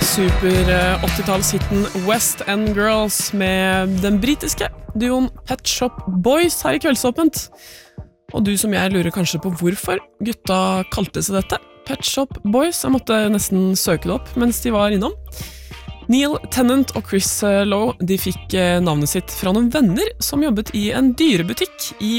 Super 80-tallshitten West End Girls med den britiske duoen Pet Shop Boys her i Kveldsåpent. Og du som jeg lurer kanskje på hvorfor gutta kalte seg dette. Pet Shop Boys, jeg måtte nesten søke det opp mens de var innom. Neil Tennant og Chris Lowe, de fikk navnet sitt fra noen venner som jobbet i en dyrebutikk i